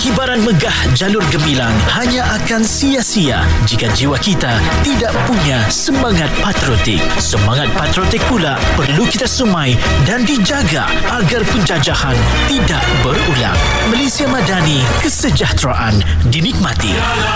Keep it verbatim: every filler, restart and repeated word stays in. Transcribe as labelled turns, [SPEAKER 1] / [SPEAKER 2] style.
[SPEAKER 1] Kibaran megah jalur gemilang hanya akan sia-sia jika jiwa kita tidak punya semangat patriotik. Semangat patriotik pula perlu kita semai dan dijaga agar penjajahan tidak berulang. Malaysia Madani, kesejahteraan dinikmati.